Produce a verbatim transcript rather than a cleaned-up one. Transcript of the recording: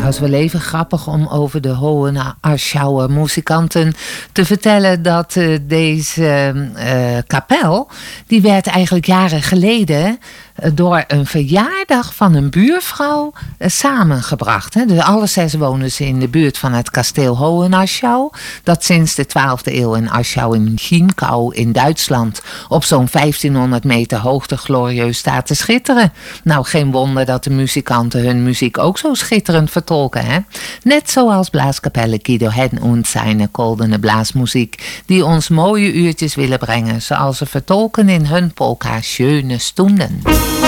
was wel even grappig om over de Hohenaarschouwer muzikanten te vertellen dat uh, deze uh, kapel, die werd eigenlijk jaren geleden uh, door een verjaardag van een buurvrouw uh, samengebracht. Hè. Dus alle zes wonen ze in de buurt van het kasteel Hohenarschau, dat sinds de twaalfde eeuw in Aschau in Chiemgau in Duitsland op zo'n vijftienhonderd meter hoogte glorieus staat te schitteren. Nou, geen wonder dat de muzikanten hun muziek ook zo schitterend vertolken, hè? Net zoals blaaskapelle Guido Hen en zijn goldene blaasmuziek, die ons mooie uurtjes willen brengen, zoals ze vertolken in hun polka Schöne Stunden.